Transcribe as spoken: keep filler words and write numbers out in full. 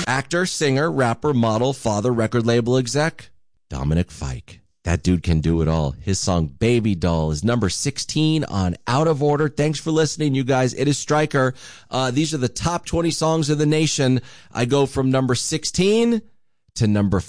Actor, singer, rapper, model, father, record label exec, Dominic Fike. That dude can do it all. His song Baby Doll is number sixteen on Out of Order. Thanks for listening, you guys. It is Stryker. Uh, these are the top twenty songs of the nation. I go from number sixteen to number